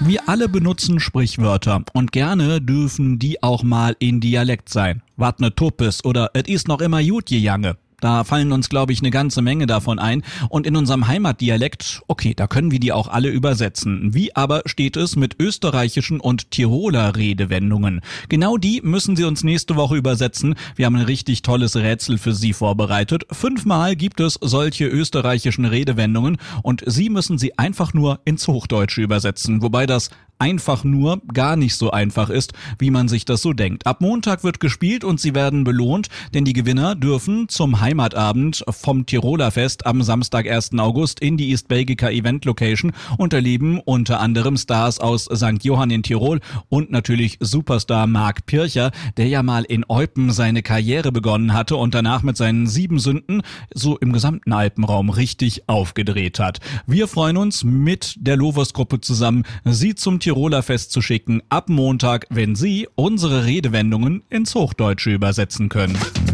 Wir alle benutzen Sprichwörter und gerne dürfen die auch mal in Dialekt sein. Wat ne Tuppes oder et is noch immer gut gejange. Da fallen uns, glaube ich, eine ganze Menge davon ein. Und in unserem Heimatdialekt, okay, da können wir die auch alle übersetzen. Wie aber steht es mit österreichischen und Tiroler Redewendungen? Genau die müssen Sie uns nächste Woche übersetzen. Wir haben ein richtig tolles Rätsel für Sie vorbereitet. 5-mal gibt es solche österreichischen Redewendungen und Sie müssen sie einfach nur ins Hochdeutsche übersetzen. Wobei das einfach nur gar nicht so einfach ist, wie man sich das so denkt. Ab Montag wird gespielt und Sie werden belohnt, denn die Gewinner dürfen zum Heimatabend vom Tiroler Fest am Samstag, 1. August in die East Belgica Event Location und erleben unter anderem Stars aus St. Johann in Tirol und natürlich Superstar Marc Pircher, der ja mal in Eupen seine Karriere begonnen hatte und danach mit seinen 7 Sünden so im gesamten Alpenraum richtig aufgedreht hat. Wir freuen uns mit der Lovos-Gruppe zusammen, Sie zum Tiroler Fest zu schicken ab Montag, wenn Sie unsere Redewendungen ins Hochdeutsche übersetzen können.